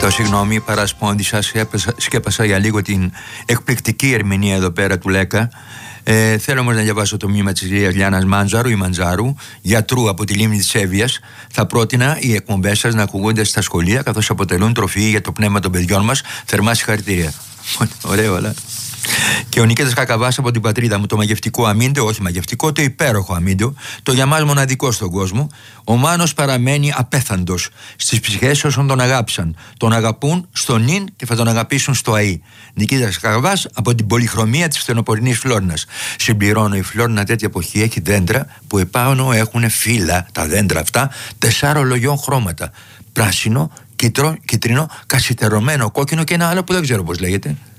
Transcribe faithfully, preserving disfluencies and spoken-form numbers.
Ζητώ συγγνώμη, παρασπόντησα, σκέπασα για λίγο την εκπληκτική ερμηνεία εδώ πέρα του Λέκα. Ε, θέλω όμως να διαβάσω το μήνυμα της κυρίας Λιάννας Μάντζαρου ή Μαντζάρου, γιατρού από τη λίμνη της Εύβοιας. Θα πρότεινα οι εκπομπές σας να ακούγονται στα σχολεία, καθώς αποτελούν τροφή για το πνεύμα των παιδιών μας. Θερμά συγχαρητήρια. Ωραίο, αλλά. Και ο Νικήτας Κακαβάς από την πατρίδα μου, το μαγευτικό αμύντεο, όχι μαγευτικό, το υπέροχο αμύντεο, το για μας μοναδικό στον κόσμο. Ο Μάνος παραμένει απέθαντος στις ψυχές όσων τον αγάπησαν. Τον αγαπούν στο νυν και θα τον αγαπήσουν στο αΐ. Νικήτας Κακαβάς από την πολυχρωμία της φθινοπορεινής Φλόρνας. Συμπληρώνω, η Φλόρνα τέτοια εποχή έχει δέντρα που επάνω έχουν φύλλα, τα δέντρα αυτά, τεσσάρων λογιών χρώματα. Πράσινο, κίτρο, κίτρινο, κασιτερωμένο, κόκκινο και ένα άλλο που δεν ξέρω πώς λέγεται.